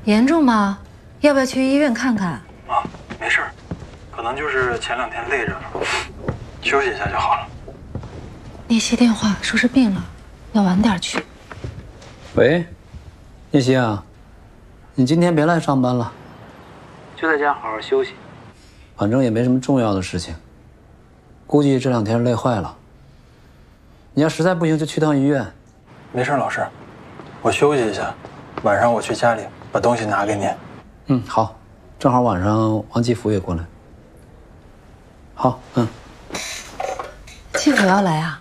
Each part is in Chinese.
严重吗？要不要去医院看看？ 啊，没事，可能就是前2天累着了，休息一下就好了。 聂曦电话说是病了，要晚点去。 喂，聂曦啊，你今天别来上班了，就在家好好休息。反正也没什么重要的事情，估计这2天累坏了。你要实在不行就去趟医院。 没事，老师，我休息一下，晚上我去家里把东西拿给您。 嗯，好，正好晚上王继福也过来。好， 继福要来啊？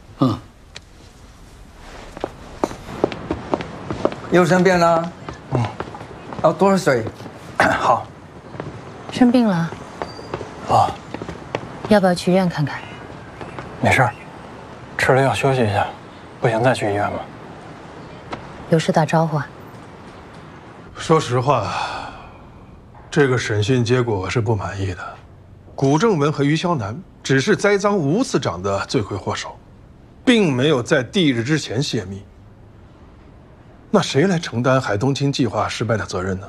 又生病了？要多少水？ 好。 生病了？ 哦。 要不要去医院看看？ 没事，吃了药休息一下，不行再去医院吧。 有事打招呼啊？ 说实话，这个审讯结果我是不满意的。古正文和于肖南只是栽赃吴次长的罪魁祸首，并没有在帝日之前泄密。那谁来承担海东青计划失败的责任呢？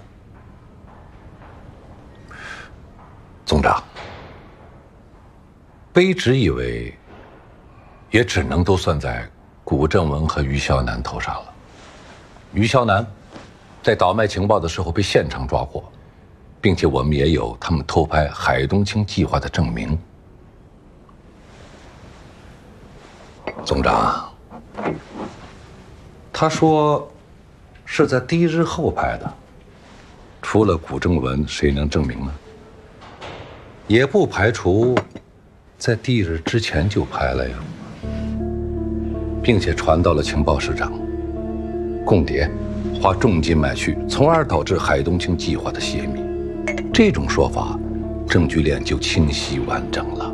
总长，卑职以为，也只能都算在古正文和于肖南头上了。于肖南在倒卖情报的时候被现场抓获，并且我们也有他们偷拍海东青计划的证明。总长，他说是在第1日后拍的，除了古正文，谁能证明呢？也不排除在第1日之前就拍了呀，并且传到了情报室长，共谍花重金买去，从而导致海东青计划的泄密。这种说法，证据链就清晰完整了。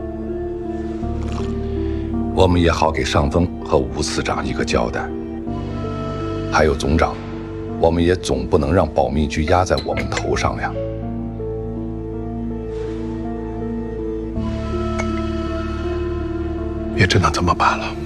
我们也好给上峰和吴次长一个交代。还有总长，我们也总不能让保密局压在我们头上呀。 也只能这么办了。